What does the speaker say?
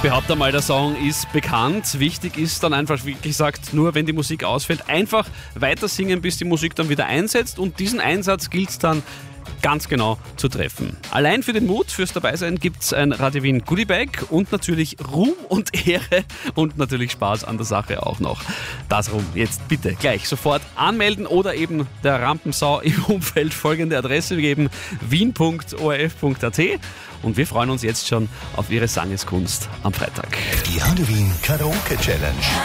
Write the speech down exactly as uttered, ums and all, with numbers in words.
behaupte mal, der Song ist bekannt. Wichtig ist dann einfach, wie gesagt, nur wenn die Musik ausfällt, einfach weiter singen, bis die Musik dann wieder einsetzt. Und diesen Einsatz gilt es dann ganz genau zu treffen. Allein für den Mut, fürs Dabeisein gibt es ein Radio Wien Goodiebag und natürlich Ruhm und Ehre und natürlich Spaß an der Sache auch noch. Das rum. Jetzt bitte gleich sofort anmelden oder eben der Rampensau im Umfeld folgende Adresse geben: wien punkt o r f punkt a t. Und wir freuen uns jetzt schon auf Ihre Sangeskunst am Freitag. Die Radio Wien Karaoke Challenge.